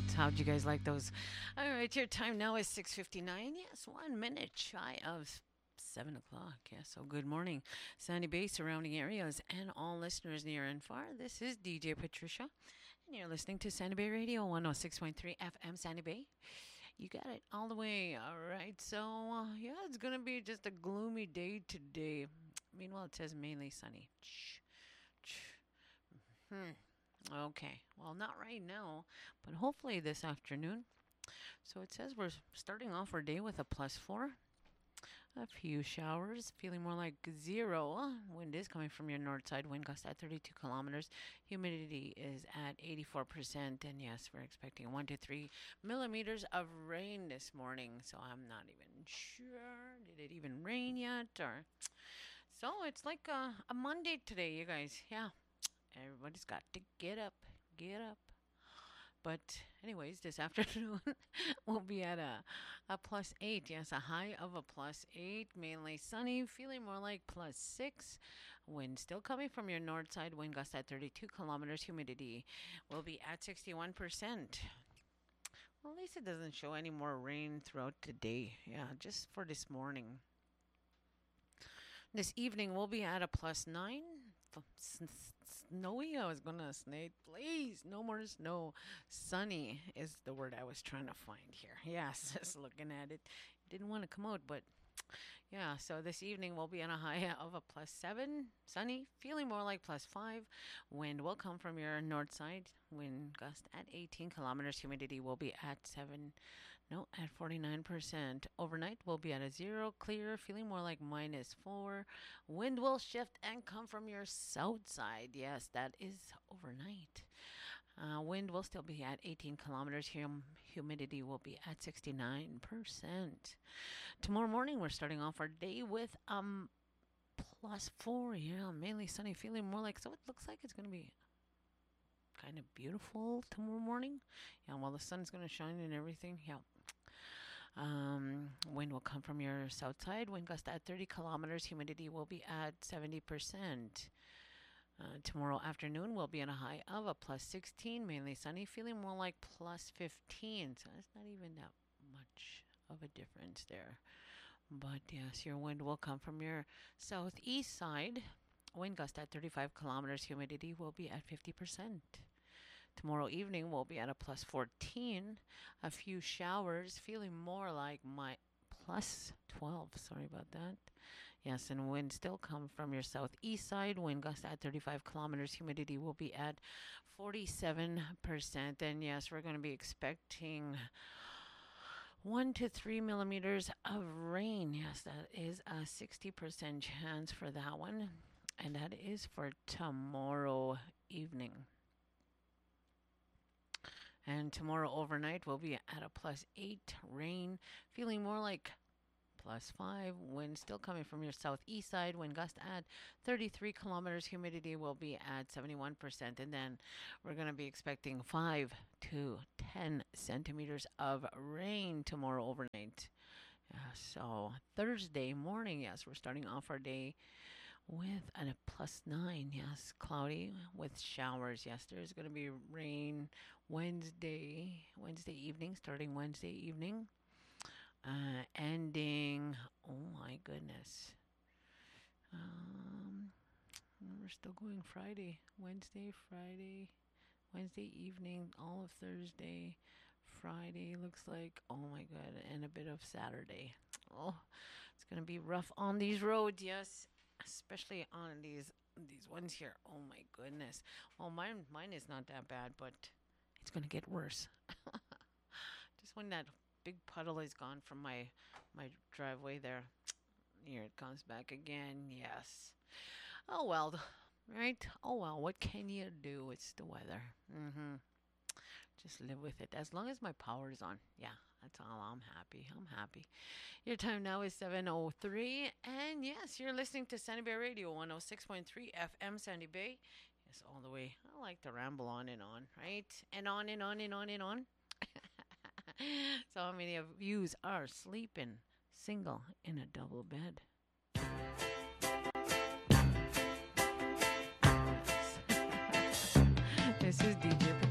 How'd you guys like those? All right, your time now is 6:59. Yes, 1 minute shy of 7 o'clock. Yes, so good morning, Sandy Bay, surrounding areas, and all listeners near and far. This is DJ Patricia, and you're listening to Sandy Bay Radio 106.3 FM Sandy Bay. You got it all the way. All right, so yeah, it's gonna be just a gloomy day today. Meanwhile, it says mainly sunny. Hmm. Okay. Well, not right now, but hopefully this afternoon. So it says we're starting off our day with a +4. A few showers, feeling more like zero. Wind is coming from your north side. Wind gust at 32 kilometers. Humidity is at 84%. And yes, we're expecting 1 to 3 millimeters of rain this morning. So I'm not even sure. Did it even rain yet? Or so it's like a Monday today, you guys. Yeah. Everybody's got to get up. Get up. But anyways, this afternoon we'll be at a +8. Yes, a high of a +8. Mainly sunny, feeling more like +6. Wind still coming from your north side. Wind gust at 32 kilometers. Humidity will be at 61%. Well, at least it doesn't show any more rain throughout the day. Yeah, just for this morning. This evening we'll be at a +9. Snowy. I was gonna say, please, no more snow. Sunny is the word I was trying to find here. Yes, just looking at it. Didn't want to come out, but yeah, so this evening we'll be on a high of a +7, sunny, feeling more like +5. Wind will come from your north side. Wind gust at 18 kilometers. Humidity will be at 49%. Overnight we'll be at a 0, clear, feeling more like -4. Wind will shift and come from your south side. Yes, that is overnight. Wind will still be at 18 kilometers. Humidity will be at 69%. Tomorrow morning, we're starting off our day with +4. Yeah, mainly sunny, feeling more like, so it looks like it's going to be kind of beautiful tomorrow morning. Yeah, while the sun's going to shine and everything. Yeah. Wind will come from your south side. Wind gust at 30 kilometers. Humidity will be at 70%. Tomorrow afternoon will be on a high of a +16, mainly sunny, feeling more like +15. So it's not even that much of a difference there. But yes, your wind will come from your southeast side. Wind gust at 35 kilometers. Humidity will be at 50%. Tomorrow evening will be at a +14. A few showers, feeling more like my +12. Sorry about that. Yes, and wind still come from your southeast side. Wind gust at 35 kilometers. Humidity will be at 47%. And yes, we're going to be expecting 1 to 3 millimeters of rain. Yes, that is a 60% chance for that one. And that is for tomorrow evening. And tomorrow overnight will be at a +8. Rain, feeling more like +5. Wind still coming from your southeast side. Wind gust at 33 kilometers. Humidity will be at 71%. And then we're going to be expecting 5 to 10 centimeters of rain tomorrow overnight. So Thursday morning, yes, we're starting off our day with a +9. Yes, cloudy with showers. Yes, there's going to be rain Wednesday evening, starting Wednesday evening, ending. Oh my goodness. We're still going Friday, Wednesday evening, all of Thursday. Friday looks like, oh my god, and a bit of Saturday. Oh, it's gonna be rough on these roads, yes, especially on these ones here. Oh my goodness. Well, mine is not that bad, but it's gonna get worse. Just when that big puddle is gone from my driveway there, here it comes back again. Yes. Oh well, right? Oh well, what can you do? It's the weather. Just live with it. As long as my power is on. Yeah, that's all. I'm happy. I'm happy. Your time now is 7:03. And yes, you're listening to Sandy Bay Radio 106.3 FM Sandy Bay. Yes, all the way. I like to ramble on and on, right? And on and on and on and on. So how many of yous are sleeping single in a double bed? This is DJ